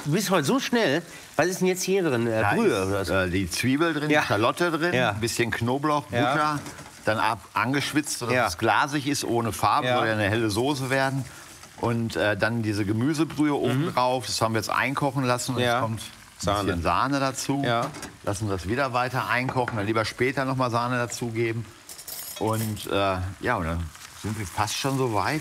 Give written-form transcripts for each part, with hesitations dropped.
du bist heute so schnell. Was ist denn jetzt hier drin? Da Brühe oder ist, was? die Zwiebel drin, Ja. die Schalotte drin, Ja. ein bisschen Knoblauch, Ja. Butter, dann angeschwitzt, sodass Ja. es glasig ist, ohne Farbe, Ja. soll ja eine helle Soße werden. Und dann diese Gemüsebrühe oben drauf, das haben wir jetzt einkochen lassen. Und Ja. jetzt kommt ein bisschen Sahne dazu. Ja. Lassen das wieder weiter einkochen, dann lieber später noch mal Sahne dazugeben. Und ja, und dann sind wir fast schon so weit.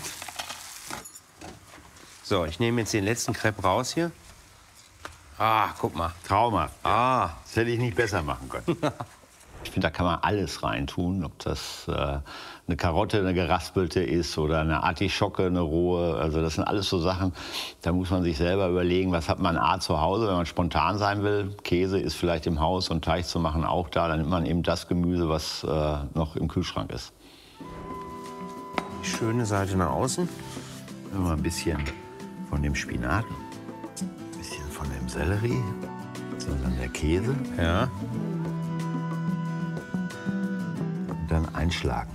So, ich nehme jetzt den letzten Crepe raus hier. Ah, guck mal. Traumhaft. Ah. Das hätte ich nicht besser machen können. Ich finde, da kann man alles reintun, ob das eine Karotte, eine geraspelte ist oder eine Artischocke, eine rohe. Also das sind alles so Sachen, da muss man sich selber überlegen, was hat man A zu Hause, wenn man spontan sein will. Käse ist vielleicht im Haus und Teig zu machen auch da. Dann nimmt man eben das Gemüse, was noch im Kühlschrank ist. Die schöne Seite nach außen. Nehmen wir ein bisschen von dem Spinat, ein bisschen von dem Sellerie, so, dann der Käse Ja. und dann einschlagen.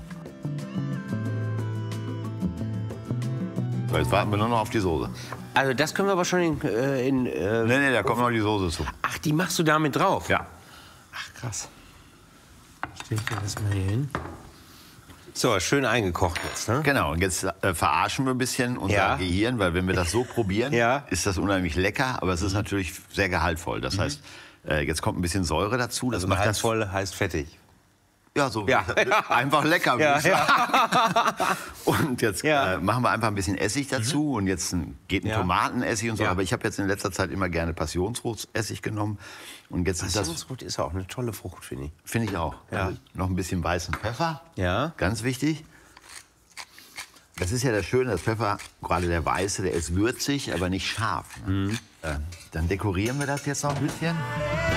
So, jetzt warten wir nur noch auf die Soße. Also das können wir aber schon Nee, da kommt noch die Soße zu. Ach, die machst du damit drauf? Ja. Ach, krass. Ich stelle das mal hier hin. So, schön eingekocht jetzt, ne? Genau, und jetzt verarschen wir ein bisschen unser Ja. Gehirn, weil wenn wir das so probieren, Ja. ist das unheimlich lecker, aber es ist natürlich sehr gehaltvoll. Das heißt, jetzt kommt ein bisschen Säure dazu. Das Also macht das gehaltvoll heißt fettig. ja, so Ja. einfach lecker. Ja, würde ich sagen. Und jetzt Ja. machen wir einfach ein bisschen Essig dazu und jetzt geht ein Ja. Tomatenessig und so. Ja. Aber ich habe jetzt in letzter Zeit immer gerne Passionsfruchtessig genommen und jetzt ist das, Passionsfrucht ist auch eine tolle Frucht, finde ich. finde ich auch. Ja. Also noch ein bisschen weißen Pfeffer. Ja. Ganz wichtig. Das ist ja das Schöne, das Pfeffer, gerade der weiße, der ist würzig, aber nicht scharf. Ne? Dann dekorieren wir das jetzt noch ein bisschen.